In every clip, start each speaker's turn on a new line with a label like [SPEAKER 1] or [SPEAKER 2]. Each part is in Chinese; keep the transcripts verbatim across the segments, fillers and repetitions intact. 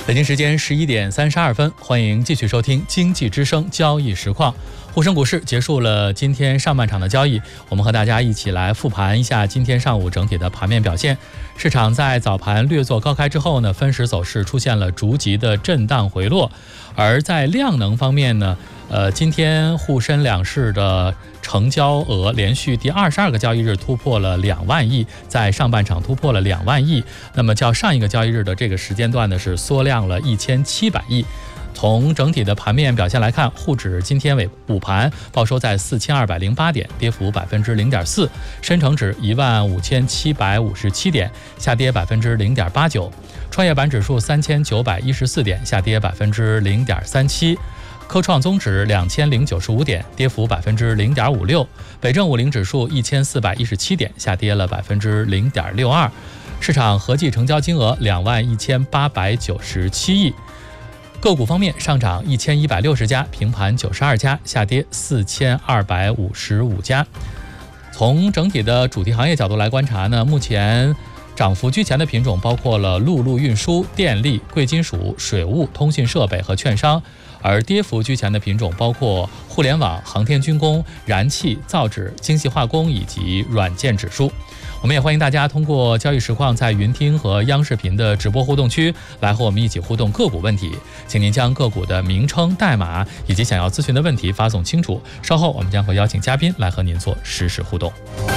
[SPEAKER 1] 北京时间十一点三十二分，欢迎继续收听经济之声交易实况。沪深股市结束了今天上半场的交易，我们和大家一起来复盘一下今天上午整体的盘面表现。市场在早盘略作高开之后呢，分时走势出现了逐级的震荡回落。而在量能方面呢，呃，今天沪深两市的成交额连续第二十二个交易日突破了两万亿，在上半场突破了两万亿。那么较上一个交易日的这个时间段呢，是缩量了一千七百亿。从整体的盘面表现来看，沪指今天尾午盘报收在四千二百零八点，跌幅百分之零点四；深成指一万五千七百五十七点，下跌百分之零点八九；创业板指数三千九百一十四点，下跌百分之零点三七；科创综指两千零九十五点，跌幅百分之零点五六；北证五零指数一千四百一十七点，下跌了百分之零点六二。市场合计成交金额两万一千八百九十七亿。个股方面，上涨一千一百六十家，平盘九十二家，下跌四千二百五十五家。从整体的主题行业角度来观察呢，目前涨幅居前的品种包括了陆路运输、电力、贵金属、水务、通信设备和券商，而跌幅居前的品种包括互联网、航天军工、燃气、造纸、精细化工以及软件指数。我们也欢迎大家通过交易实况在云听和央视频的直播互动区来和我们一起互动个股问题，请您将个股的名称、代码以及想要咨询的问题发送清楚，稍后我们将会邀请嘉宾来和您做实时互动。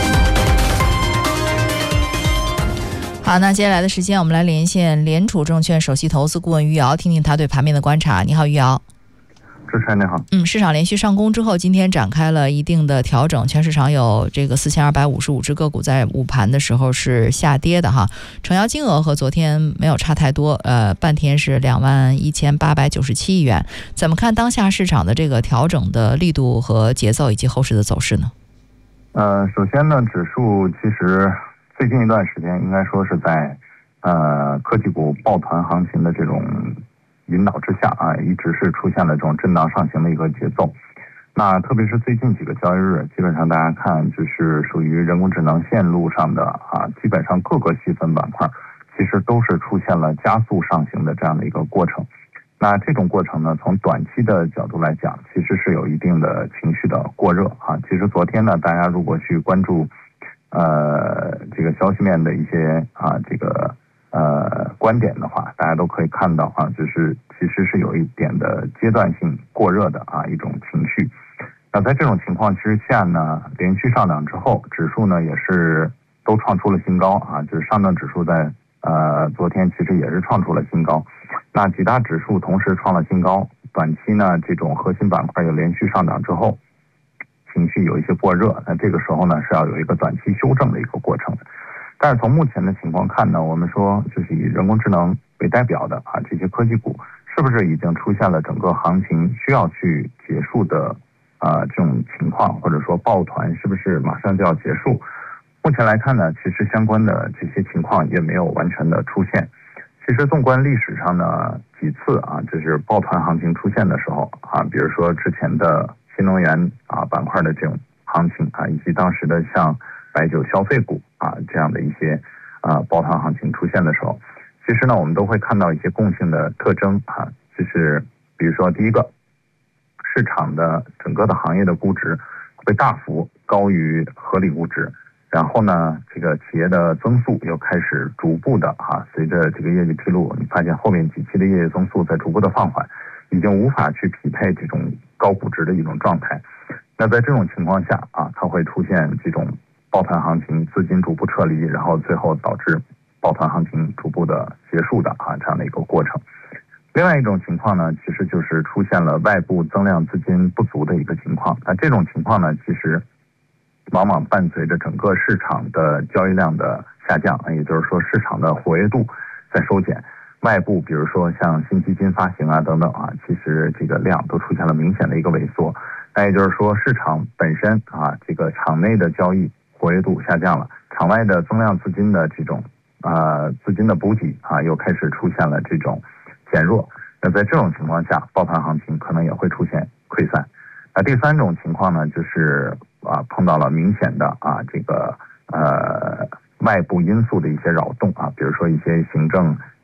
[SPEAKER 2] 好，那接下来的时间我们来连线联储证券首席投资顾问余姚，听听他对盘面的观察。你好，余姚。
[SPEAKER 3] 主持人你好。
[SPEAKER 2] 嗯，市场连续上攻之后，今天展开了一定的调整，全市场有这个四千二百五十五只个股在午盘的时候是下跌的哈，成交金额和昨天没有差太多，呃，半天是两万一千八百九十七亿元。怎么看当下市场的这个调整的力度和节奏以及后市的走势呢？
[SPEAKER 3] 呃，首先呢，指数其实最近一段时间应该说是在呃科技股抱团行情的这种引导之下啊，一直是出现了这种震荡上行的一个节奏。那特别是最近几个交易日，基本上大家看就是属于人工智能线路上的啊，基本上各个细分板块其实都是出现了加速上行的这样的一个过程。那这种过程呢，从短期的角度来讲，其实是有一定的情绪的过热啊。其实昨天呢，大家如果去关注呃这个消息面的一些啊这个呃，观点的话，大家都可以看到啊，就是其实是有一点的阶段性过热的啊一种情绪。那在这种情况之下呢，连续上涨之后，指数呢也是都创出了新高啊，就是上证指数在呃昨天其实也是创出了新高。那几大指数同时创了新高，短期呢这种核心板块有连续上涨之后，情绪有一些过热，那这个时候呢是要有一个短期修正的一个过程的。但是从目前的情况看呢，我们说就是以人工智能为代表的啊这些科技股，是不是已经出现了整个行情需要去结束的啊这种情况，或者说抱团是不是马上就要结束？目前来看呢，其实相关的这些情况也没有完全的出现。其实纵观历史上呢几次啊，就是抱团行情出现的时候啊，比如说之前的新能源啊板块的这种行情啊，以及当时的像白酒消费股啊这样的一些啊抱团行情出现的时候，其实呢我们都会看到一些共性的特征啊，就是比如说第一个，市场的整个的行业的估值会大幅高于合理估值，然后呢这个企业的增速又开始逐步的啊，随着这个业绩披露，你发现后面几期的业绩增速在逐步的放缓，已经无法去匹配这种高估值的一种状态。那在这种情况下啊，它会出现这种抱团行情，资金逐步撤离，然后最后导致抱团行情逐步的结束的啊这样的一个过程。另外一种情况呢，其实就是出现了外部增量资金不足的一个情况。那这种情况呢，其实往往伴随着整个市场的交易量的下降，也就是说市场的活跃度在收减。外部比如说像新基金发行啊等等啊，其实这个量都出现了明显的一个萎缩。那也就是说市场本身啊，这个场内的交易活跃度下降了，场外的增量资金的这种呃资金的补给啊，又开始出现了这种减弱。那在这种情况下，抱团行情可能也会出现溃散。那第三种情况呢，就是啊碰到了明显的啊这个呃外部因素的一些扰动啊，比如说一些行政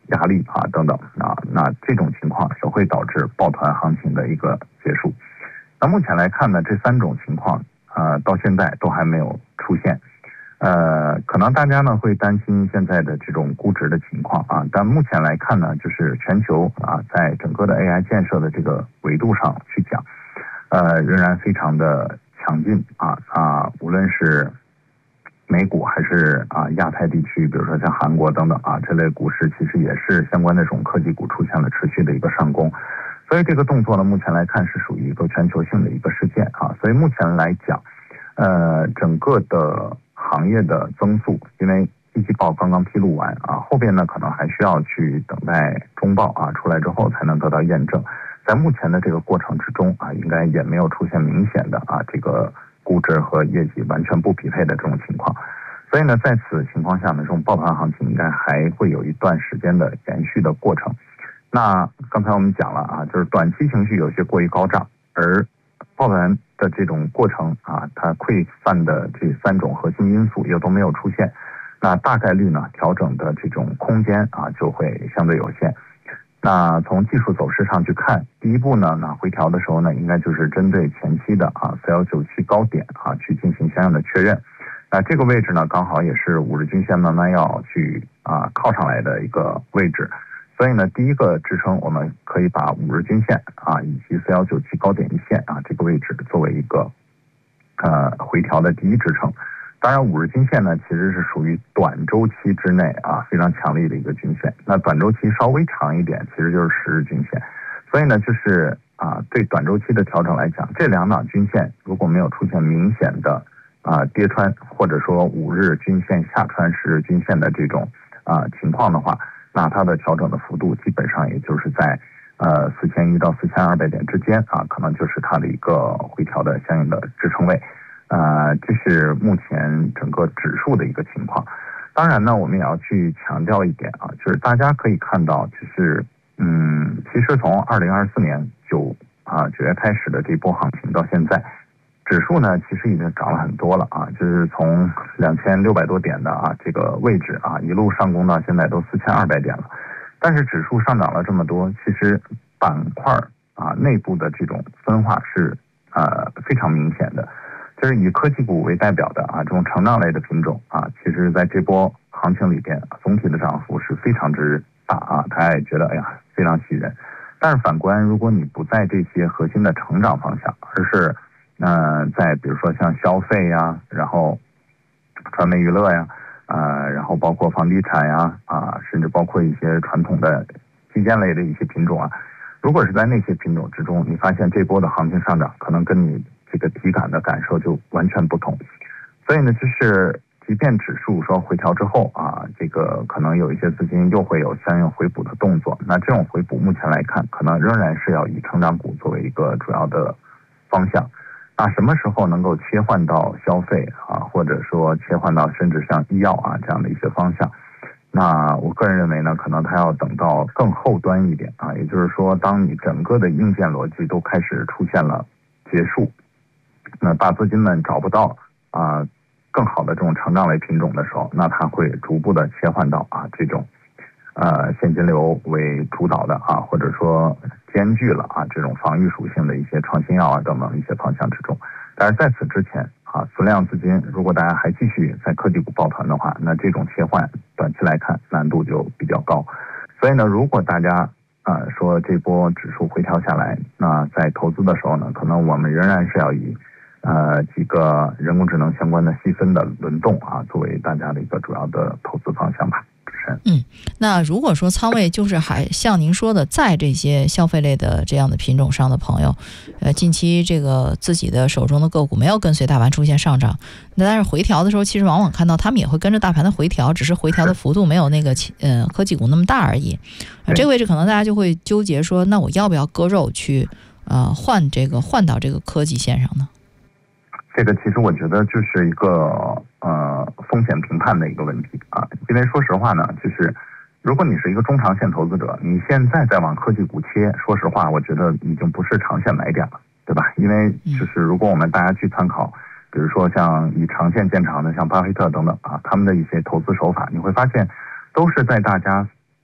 [SPEAKER 3] 压力啊等等啊，那这种情况也会导致抱团行情的一个结束。那目前来看呢，这三种情况呃到现在都还没有出现。呃，可能大家呢会担心现在的这种估值的情况啊，但目前来看呢，就是全球啊，在整个的 A I 建设的这个维度上去讲，呃，仍然非常的强劲啊啊，无论是美股还是啊亚太地区，比如说像韩国等等啊这类股市，其实也是相关的这种科技股出现了持续的一个上攻，所以这个动作呢，目前来看是属于一个全球性的一个事件啊，所以目前来讲，呃，整个的行业的增速，因为一季报刚刚披露完啊，后边呢可能还需要去等待中报啊出来之后才能得到验证。在目前的这个过程之中啊，应该也没有出现明显的啊这个估值和业绩完全不匹配的这种情况。所以呢，在此情况下呢，这种抱团行情应该还会有一段时间的延续的过程。那刚才我们讲了啊，就是短期情绪有些过于高涨，而抱团的这种过程啊，它溃散的这三种核心因素又都没有出现，那大概率呢，调整的这种空间啊就会相对有限。那从技术走势上去看，第一步呢，那回调的时候呢，应该就是针对前期的啊四一九七高点啊去进行相应的确认。那这个位置呢，刚好也是五日均线慢慢要去啊靠上来的一个位置。所以呢，第一个支撑我们可以把五日均线啊以及四一九七高点一线啊这个位置作为一个呃回调的第一支撑。当然，五日均线呢其实是属于短周期之内啊非常强力的一个均线。那短周期稍微长一点，其实就是十日均线。所以呢，就是啊对短周期的调整来讲，这两档均线如果没有出现明显的啊跌穿，或者说五日均线下穿十日均线的这种啊情况的话，那它的调整的幅度基本上也就是在呃四千一到四千二百点之间啊，可能就是它的一个回调的相应的支撑位。呃，这是目前整个指数的一个情况。当然呢，我们也要去强调一点啊，就是大家可以看到，就是嗯，其实从二零二四年九啊九月开始的这波行情到现在，指数呢其实已经涨了很多了啊，就是从两千六百多点的啊这个位置啊一路上攻到现在都四千二百点了。但是指数上涨了这么多，其实板块啊内部的这种分化是呃非常明显的。就是以科技股为代表的啊这种成长类的品种啊，其实在这波行情里边，总体的涨幅是非常之大啊，大家也觉得哎呀非常喜人。但是反观，如果你不在这些核心的成长方向，而是呃在比如说像消费呀，然后传媒娱乐呀，呃然后包括房地产呀啊，甚至包括一些传统的基建类的一些品种啊，如果是在那些品种之中，你发现这波的行情上涨可能跟你这个体感的感受就完全不同。所以呢，就是即便指数说回调之后啊，这个可能有一些资金又会有相应回补的动作，那这种回补目前来看，可能仍然是要以成长股作为一个主要的方向。那什么时候能够切换到消费啊，或者说切换到甚至像医药啊这样的一些方向？那我个人认为呢，可能它要等到更后端一点啊，也就是说，当你整个的硬件逻辑都开始出现了结束，那大资金们找不到啊、呃、更好的这种成长类品种的时候，那它会逐步的切换到啊这种呃现金流为主导的啊，或者说兼具了啊这种防御属性的一些创新药啊等等一些方向之中。但是在此之前啊，存量资金如果大家还继续在科技股抱团的话，那这种切换短期来看难度就比较高。所以呢，如果大家啊、呃、说这波指数回调下来，那在投资的时候呢，可能我们仍然是要以呃几个人工智能相关的细分的轮动啊，作为大家的一个主要的投资方向吧。
[SPEAKER 2] 嗯，那如果说仓位就是还像您说的，在这些消费类的这样的品种上的朋友，呃，近期这个自己的手中的个股没有跟随大盘出现上涨，那但是回调的时候，其实往往看到他们也会跟着大盘的回调，只是回调的幅度没有那个呃科技股那么大而已。呃、这个位置可能大家就会纠结说，那我要不要割肉去呃换这个换到这个科技线上呢？
[SPEAKER 3] 这个其实我觉得就是一个呃风险评判的一个问题啊，因为说实话呢，就是如果你是一个中长线投资者，你现在再往科技股切，说实话，我觉得已经不是长线买点了，对吧？因为就是如果我们大家去参考，比如说像以长线见长的，像巴菲特等等啊，他们的一些投资手法，你会发现都是在大家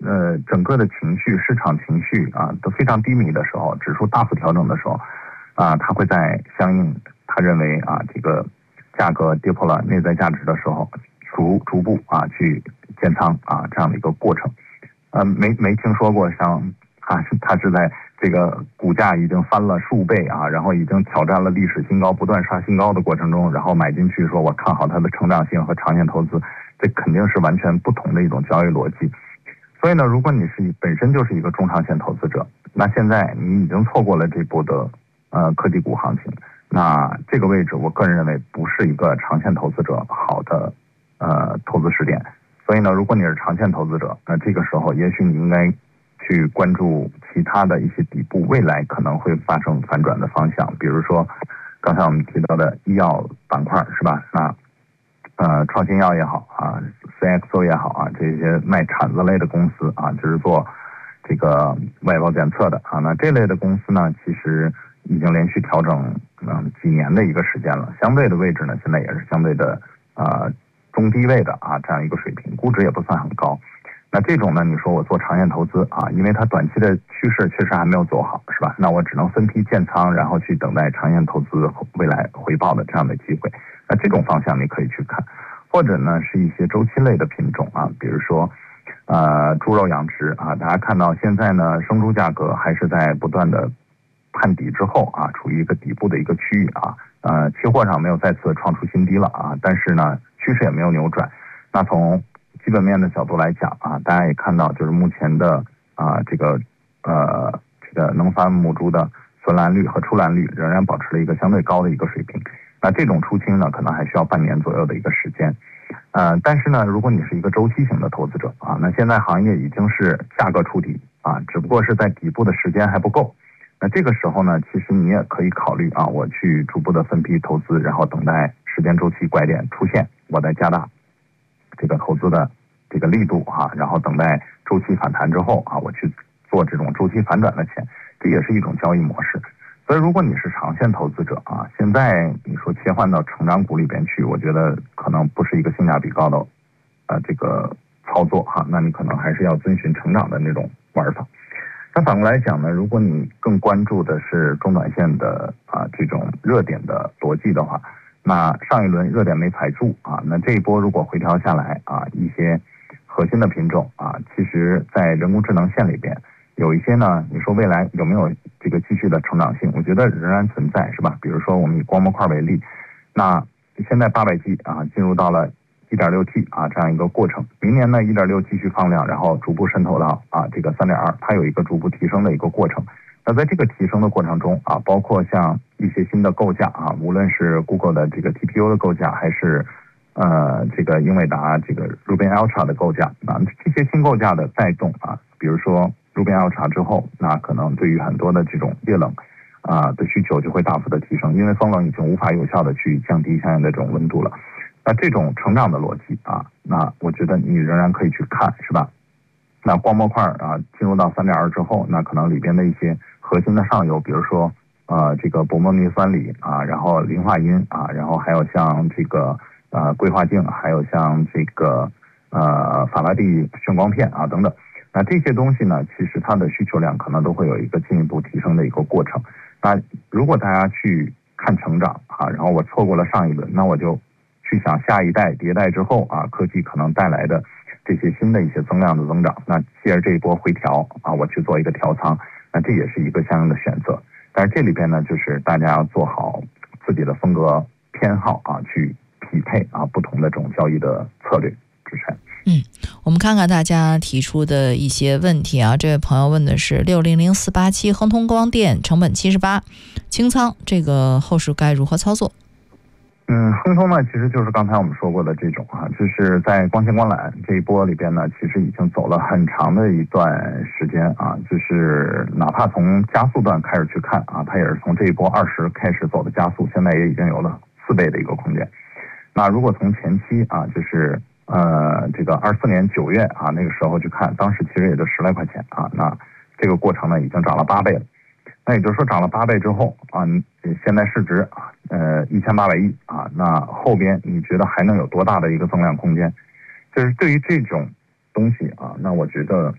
[SPEAKER 3] 呃整个的情绪、市场情绪啊都非常低迷的时候，指数大幅调整的时候，啊，它会在相应他认为啊这个价格跌破了内在价值的时候，逐逐步啊去建仓啊这样的一个过程。呃，没没听说过像啊，它是在这个股价已经翻了数倍啊，然后已经挑战了历史新高，不断刷新高的过程中，然后买进去说我看好它的成长性和长线投资，这肯定是完全不同的一种交易逻辑。所以呢，如果你是本身就是一个中长线投资者，那现在你已经错过了这波的呃科技股行情，那这个位置我个人认为不是一个长线投资者好的呃投资时点。所以呢，如果你是长线投资者，那这个时候也许你应该去关注其他的一些底部未来可能会发生反转的方向，比如说刚才我们提到的医药板块是吧？那呃创新药也好啊 ，C X O 也好啊，这些卖铲子类的公司啊，就是做这个外包检测的啊，那这类的公司呢，其实已经连续调整嗯几年的一个时间了，相对的位置呢，现在也是相对的呃。中低位的啊，这样一个水平，估值也不算很高。那这种呢，你说我做长线投资啊，因为它短期的趋势确实还没有走好，是吧？那我只能分批建仓，然后去等待长线投资未来回报的这样的机会。那这种方向你可以去看，或者呢是一些周期类的品种啊，比如说呃猪肉养殖啊，大家看到现在呢生猪价格还是在不断的探底之后啊，处于一个底部的一个区域啊，呃期货上没有再次创出新低了啊，但是呢趋势也没有扭转。那从基本面的角度来讲啊，大家也看到，就是目前的啊这个呃这个能繁母猪的存栏率和出栏率仍然保持了一个相对高的一个水平。那这种出清呢，可能还需要半年左右的一个时间。呃，但是呢，如果你是一个周期型的投资者啊，那现在行业已经是价格触底啊，只不过是在底部的时间还不够。那这个时候呢，其实你也可以考虑啊，我去逐步的分批投资，然后等待时间周期拐点出现，我再加大这个投资的这个力度啊，然后等待周期反弹之后啊，我去做这种周期反转的钱，这也是一种交易模式。所以如果你是长线投资者啊，现在你说切换到成长股里边去，我觉得可能不是一个性价比高的呃这个操作哈、啊，那你可能还是要遵循成长的那种玩法。那反过来讲呢，如果你更关注的是中短线的啊这种热点的逻辑的话，那上一轮热点没踩住啊，那这一波如果回调下来啊，一些核心的品种啊，其实在人工智能线里边有一些呢，你说未来有没有这个继续的成长性？我觉得仍然存在，是吧？比如说我们以光模块为例，那现在八百 G 啊进入到了 一点六 T 啊这样一个过程，明年呢 一点六 继续放量，然后逐步渗透到啊这个 三点二， 它有一个逐步提升的一个过程。那在这个提升的过程中啊，包括像一些新的构架啊，无论是 Google 的这个 T P U 的构架，还是呃这个英伟达这个 Rubin Ultra 的构架啊，这些新构架的带动啊，比如说 Rubin Ultra 之后，那可能对于很多的这种液冷啊的需求就会大幅的提升，因为风冷已经无法有效的去降低相应的这种温度了。那这种成长的逻辑啊，那我觉得你仍然可以去看，是吧？那光模块啊进入到 三点二 之后，那可能里边的一些核心的上游，比如说呃这个铂镉醚酸锂啊，然后磷化铟啊，然后还有像这个呃硅化镜，还有像这个呃法拉第炫光片啊等等。那这些东西呢，其实它的需求量可能都会有一个进一步提升的一个过程。那如果大家去看成长啊，然后我错过了上一轮，那我就去想下一代迭代之后啊，科技可能带来的这些新的一些增量的增长，那借着这一波回调啊，我去做一个调仓，那这也是一个相应的选择。但是这里边呢，就是大家要做好自己的风格偏好啊，去匹配啊不同的这种交易的策略支撑。
[SPEAKER 2] 嗯，我们看看大家提出的一些问题啊。这位朋友问的是六零零四八七恒通光电成本七十八清仓，这个后市该如何操作？
[SPEAKER 3] 嗯，恒通呢，其实就是刚才我们说过的这种啊，就是在光纤光缆这一波里边呢，其实已经走了很长的一段时间啊，就是哪怕从加速段开始去看啊，它也是从这一波二十开始走的加速，现在也已经有了四倍的一个空间。那如果从前期啊，就是呃这个二四年九月啊那个时候去看，当时其实也就十来块钱啊，那这个过程呢已经涨了八倍了。那也就是说涨了八倍之后啊，现在市值啊，呃一千八百亿啊，那后边你觉得还能有多大的一个增量空间？就是对于这种东西啊，那我觉得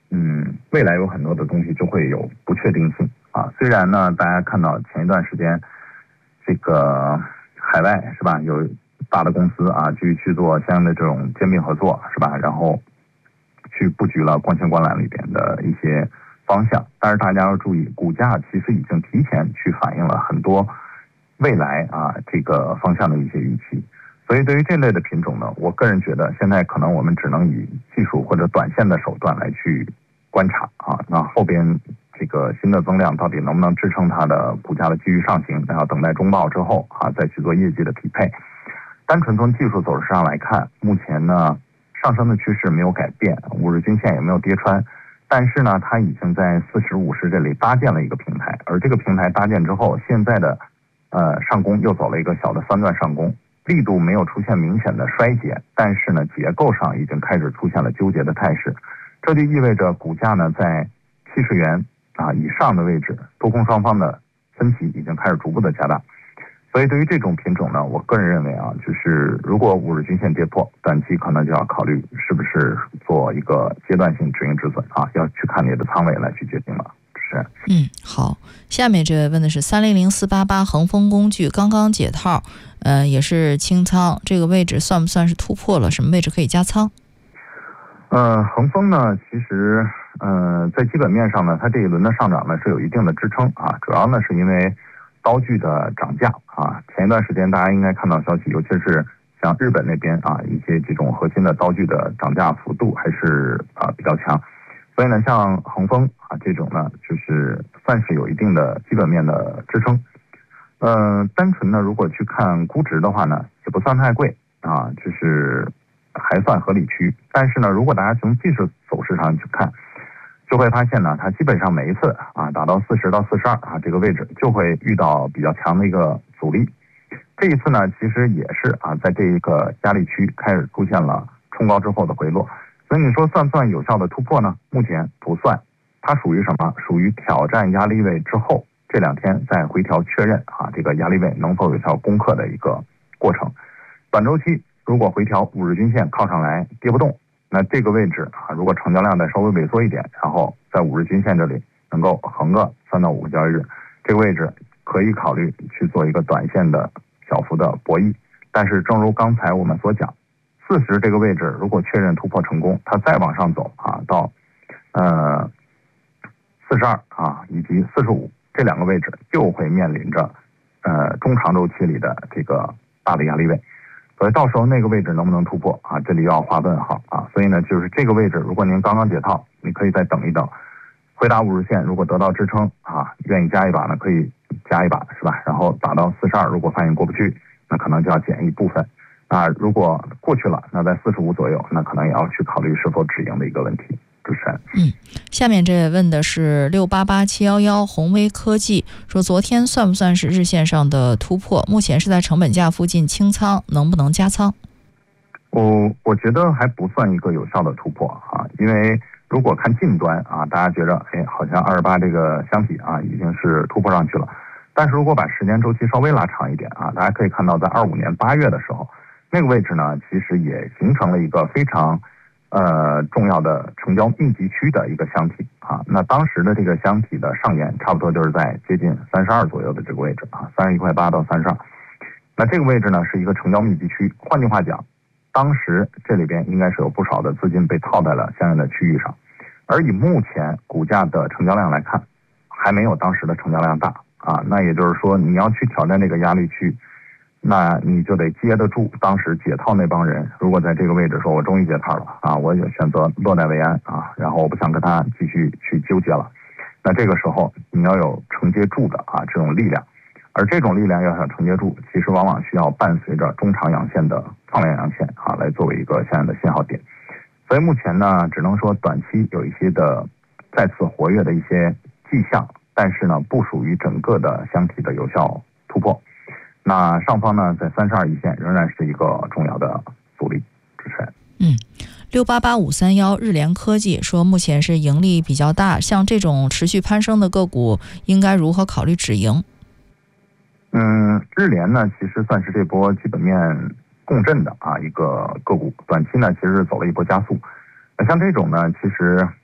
[SPEAKER 3] 嗯，未来有很多的东西就会有不确定性啊。虽然呢，大家看到前一段时间这个海外是吧，有大的公司啊，去去做相应的这种兼并合作是吧，然后去布局了光纤光缆里边的一些方向。但是大家要注意，股价其实已经提前去反映了很多未来啊这个方向的一些预期。所以对于这类的品种呢，我个人觉得现在可能我们只能以技术或者短线的手段来去观察啊，那后边这个新的增量到底能不能支撑它的股价的继续上行，那要等待中报之后啊再去做业绩的匹配。单纯从技术走势上来看，目前呢上升的趋势没有改变，五日均线也没有跌穿，但是呢它已经在四十五十这里搭建了一个平台，而这个平台搭建之后，现在的呃上攻又走了一个小的三段上攻，力度没有出现明显的衰竭，但是呢结构上已经开始出现了纠结的态势，这就意味着股价呢在七十元啊以上的位置，多空双方的分歧已经开始逐步的加大。所以对于这种品种呢，我个人认为啊，就是如果五日均线跌破，短期可能就要考虑是不是做一个阶段性止盈止损啊，要去看你的仓位来去决定了。是。
[SPEAKER 2] 嗯，好。下面这位问的是三零零四八八恒丰工具刚刚解套，呃，也是清仓，这个位置算不算是突破了？什么位置可以加仓？
[SPEAKER 3] 呃，恒丰呢，其实呃在基本面上呢，它这一轮的上涨呢是有一定的支撑啊，主要呢是因为刀具的涨价啊，前一段时间大家应该看到消息，尤其是像日本那边啊，一些这种核心的刀具的涨价幅度还是啊比较强，所以呢，像恒丰啊这种呢，就是算是有一定的基本面的支撑。呃，单纯呢，如果去看估值的话呢，也不算太贵啊，就是还算合理区。但是呢，如果大家从技术走势上去看，就会发现呢，它基本上每一次啊打到四十到四十二啊这个位置，就会遇到比较强的一个阻力。这一次呢，其实也是啊，在这一个压力区开始出现了冲高之后的回落。所以你说算不算有效的突破呢？目前不算，它属于什么？属于挑战压力位之后，这两天再回调确认啊，这个压力位能否有效攻克的一个过程。短周期如果回调五日均线靠上来跌不动，那这个位置啊，如果成交量再稍微萎缩一点，然后在五日均线这里能够横个三到五个交易日，这个位置可以考虑去做一个短线的小幅的博弈。但是正如刚才我们所讲，四十这个位置如果确认突破成功，它再往上走啊，到呃四十二啊以及四十五这两个位置，就会面临着呃中长周期里的这个大的压力位。所以到时候那个位置能不能突破啊？这里要画问号啊！所以呢，就是这个位置，如果您刚刚解套，你可以再等一等，回打五日线，如果得到支撑啊，愿意加一把呢，可以加一把，是吧？然后打到四十二，如果发现过不去，那可能就要减一部分。啊，如果过去了，那在四十五左右，那可能也要去考虑是否止盈的一个问题。主持人，
[SPEAKER 2] 嗯，下面这位问的是六八八七一一宏威科技，说昨天算不算是日线上的突破？目前是在成本价附近清仓，能不能加仓？
[SPEAKER 3] 我我觉得还不算一个有效的突破啊，因为如果看近端啊，大家觉得哎，好像二十八这个箱体啊已经是突破上去了，但是如果把时间周期稍微拉长一点啊，大家可以看到在二五年八月的时候，那个位置呢，其实也形成了一个非常呃，重要的成交密集区的一个箱体啊，那当时的这个箱体的上沿差不多就是在接近三十二左右的这个位置啊，三十一块八到三十二。那这个位置呢是一个成交密集区，换句话讲，当时这里边应该是有不少的资金被套在了相应的区域上，而以目前股价的成交量来看，还没有当时的成交量大啊，那也就是说你要去挑战这个压力区，那你就得接得住当时解套那帮人。如果在这个位置说我终于解套了啊，我也选择落袋为安啊，然后我不想跟他继续去纠结了，那这个时候你要有承接住的啊这种力量，而这种力量要想承接住，其实往往需要伴随着中长阳线的放量阳线啊，来作为一个相应的信号点。所以目前呢，只能说短期有一些的再次活跃的一些迹象，但是呢，不属于整个的箱体的有效突破。那上方呢，在三十二一线仍然是一个重要的阻力。主持人，
[SPEAKER 2] 嗯，六八八五三幺日联科技说，目前是盈利比较大，像这种持续攀升的个股，应该如何考虑止盈？
[SPEAKER 3] 嗯，日联呢，其实算是这波基本面共振的啊一个个股，短期呢其实是走了一波加速。那像这种呢，其实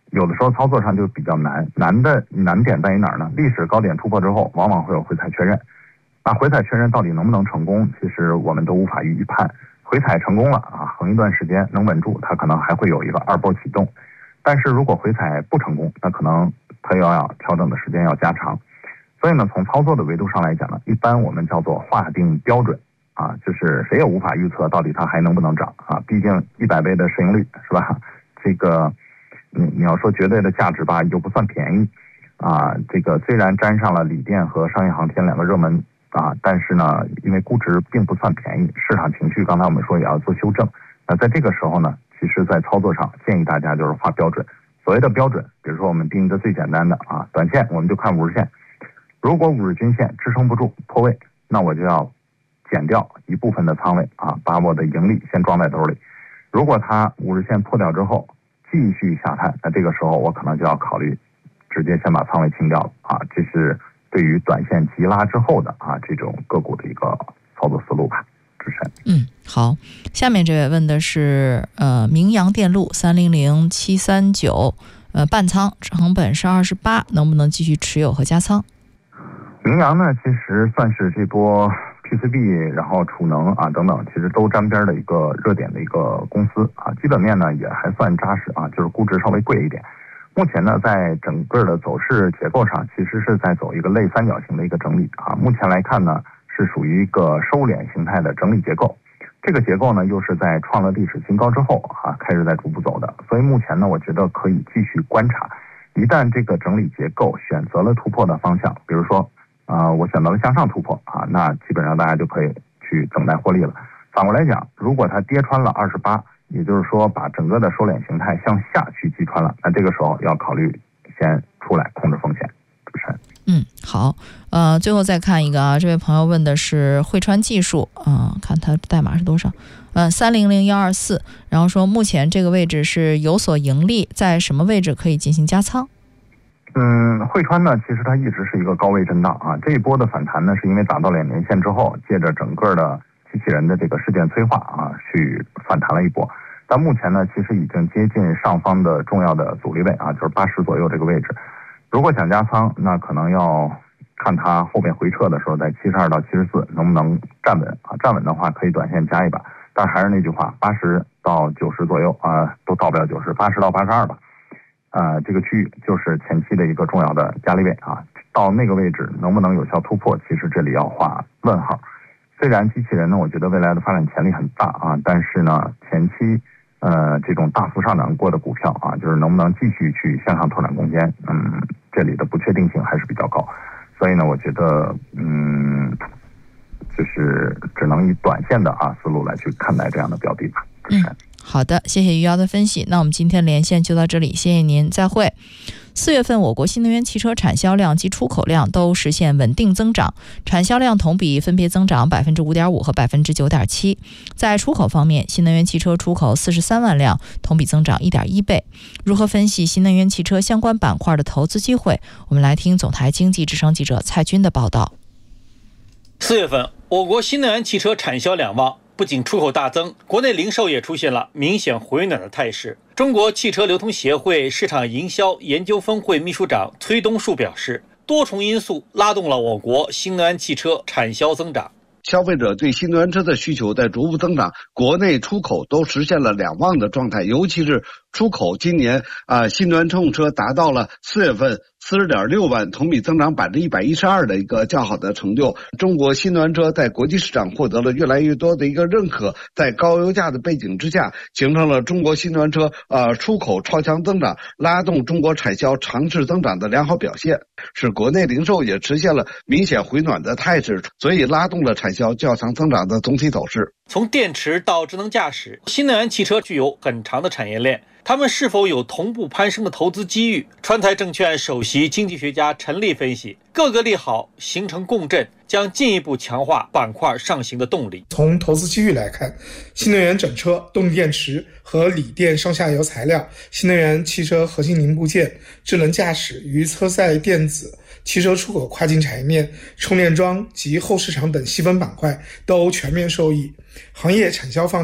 [SPEAKER 3] 有的时候操作上就比较难，难的难点在于哪儿呢？历史高点突破之后，往往会有回踩确认。那回踩确认到底能不能成功，其实我们都无法预判。回踩成功了啊，横一段时间能稳住，它可能还会有一个二波启动。但是如果回踩不成功，那可能它又要调整的时间要加长。所以呢，从操作的维度上来讲呢，一般我们叫做划定标准啊，就是谁也无法预测到底它还能不能涨啊。毕竟一百倍的市盈率是吧？这个你你要说绝对的价值吧，又不算便宜啊。这个虽然沾上了锂电和商业航天两个热门啊，但是呢，因为估值并不算便宜，市场情绪刚才我们说也要做修正。那在这个时候呢，其实在操作上建议大家就是划标准。所谓的标准，比如说我们定一个最简单的啊，短线我们就看五十线，如果五日均线支撑不住破位，那我就要减掉一部分的仓位啊，把我的盈利先装在兜里。如果它五日线破掉之后继续下探，那这个时候我可能就要考虑直接先把仓位清掉了啊，这是对于短线急拉之后的啊这种个股的一个操作思路吧。主持人，
[SPEAKER 2] 嗯，好，下面这位问的是呃明阳电路三零零七三九，呃半仓，成本是二十八，能不能继续持有和加仓？
[SPEAKER 3] 明阳呢，其实算是这波 P C B 然后储能啊等等，其实都沾边的一个热点的一个公司啊，基本面呢也还算扎实啊，就是估值稍微贵一点。目前呢，在整个的走势结构上，其实是在走一个类三角形的一个整理啊。目前来看呢，是属于一个收敛形态的整理结构。这个结构呢，又是在创了历史新高之后啊，开始在逐步走的。所以目前呢，我觉得可以继续观察。一旦这个整理结构选择了突破的方向，比如说，呃，我选择了向上突破啊，那基本上大家就可以去等待获利了。反过来讲，如果它跌穿了二十八，也就是说把整个的收敛形态向下去击穿了，那这个时候要考虑先出来控制风险。主持人，
[SPEAKER 2] 嗯，好，呃，最后再看一个啊，这位朋友问的是汇川技术啊、呃，看它代码是多少？嗯，三零零幺二四，然后说目前这个位置是有所盈利，在什么位置可以进行加仓？
[SPEAKER 3] 嗯，汇川呢，其实它一直是一个高位震荡啊，这一波的反弹呢，是因为打到两年线之后，借着整个的机器人的这个事件催化啊，去反弹了一波。但目前呢，其实已经接近上方的重要的阻力位啊，就是八十左右这个位置。如果想加仓，那可能要看它后面回撤的时候，在七十二到七十四能不能站稳啊？站稳的话，可以短线加一把。但还是那句话，八十到九十左右啊，都到不了九十，八十到八十二吧。呃，这个区域就是前期的一个重要的压力位啊。到那个位置能不能有效突破，其实这里要画问号。虽然机器人呢，我觉得未来的发展潜力很大啊，但是呢，前期呃这种大幅上涨过的股票啊，就是能不能继续去向上拓展空间，嗯，这里的不确定性还是比较高。所以呢，我觉得嗯，就是只能以短线的啊思路来去看待这样的标的吧。
[SPEAKER 2] 嗯，好的，谢谢余姚的分析。那我们今天连线就到这里，谢谢您，再会。四月份我国新能源汽车产销量及出口量都实现稳定增长，产销量同比分别增长 百分之五点五 和 百分之九点七。在出口方面，新能源汽车出口四十三万辆，同比增长 一点一倍。如何分析新能源汽车相关板块的投资机会？我们来听总台经济之声记者蔡军的报道。
[SPEAKER 4] 四月份，我国新能源汽车产销两旺，不仅出口大增，国内零售也出现了明显回暖的态势。中国汽车流通协会市场营销研究分会秘书长崔东树表示，多重因素拉动了我国新能源汽车产销增长。
[SPEAKER 5] 消费者对新能源车的需求在逐步增长，国内出口都实现了两旺的状态，尤其是出口今年啊、呃，新能源乘用车达到了四月份四十点六万，同比增长百分之一百一十二的一个较好的成就。中国新能源车在国际市场获得了越来越多的一个认可，在高油价的背景之下，形成了中国新能源车呃出口超强增长，拉动中国产销尝试增长的良好表现，使国内零售也实现了明显回暖的态势，所以拉动了产销较强增长的总体走势。
[SPEAKER 4] 从电池到智能驾驶，新能源汽车具有很长的产业链。他们是否有同步攀升的投资机遇？川财证券首席经济学家陈立分析，各个利好形成共振，将进一步强化板块上行的动力。
[SPEAKER 6] 从投资机遇来看，新能源整车、动力电池和锂电上下游材料、新能源汽车核心零部件、智能驾驶与车载电子、汽车出口跨境产业链、充电桩及后市场等细分板块都全面受益，行业产销放量。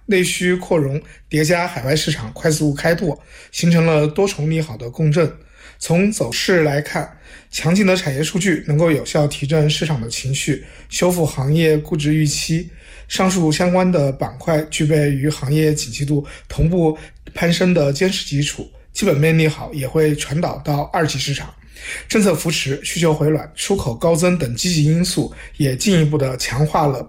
[SPEAKER 6] 内需扩容叠加海外市场快速开拓，形成了多重利好的共振。从走势来看，强劲的产业数据能够有效提振市场的情绪，修复行业估值预期。上述相关的板块具备与行业景气度同步攀升的坚实基础，基本面利好也会传导到二级市场。政策扶持、需求回暖、出口高增等积极因素也进一步的强化了